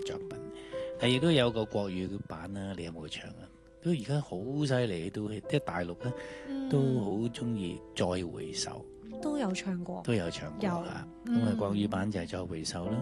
作品。但亦都有個國語版啦，你有冇唱啊？都而家好犀利，都即係大陸咧，都好中意再回首， 都有唱過， 都有唱過嚇。咁啊，國語版就係再回首啦。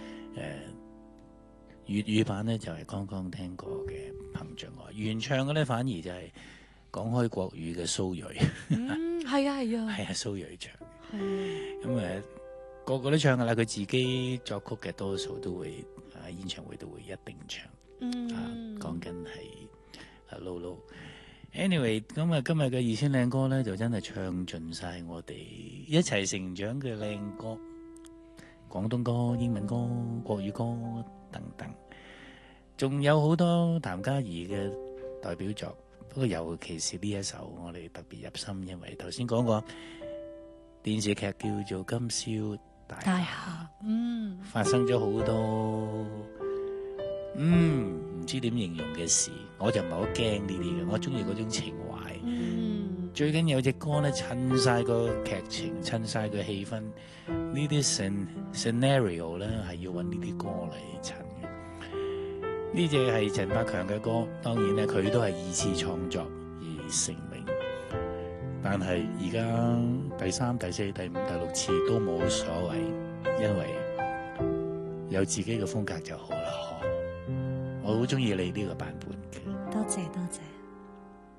粵語版咧就係剛剛聽過嘅憑着愛，原唱嘅咧反而就係講開國語嘅蘇芮。 係啊係啊， 係啊，蘇芮唱嘅。咁個個都唱噶啦，佢自己作曲嘅多數都會演唱會都會一定唱。講緊係Lulu。Anyway， 咁啊今日嘅2000靚歌咧就真係唱盡晒我哋一齊成長嘅靚歌，廣東歌、英文歌、國語歌等等，仲有好多譚嘉儀嘅代表作。不過尤其是呢一首我哋特別入心，因為頭先講過電視劇叫做《金宵大廈》，發生咗好多唔知點形容嘅事，我就唔係好驚呢啲嘅，我中意嗰種情懷。最緊要有隻歌咧襯晒個劇情，襯晒個氣氛，呢啲 scenario 咧係要揾呢啲歌嚟襯嘅。呢隻係陳百強嘅歌，當然咧佢都係二次創作而成名，但係而家第3、第4、第5、第6次都冇所謂，因為有自己嘅風格就好啦。我好中意你呢個版本嘅， 多謝多謝。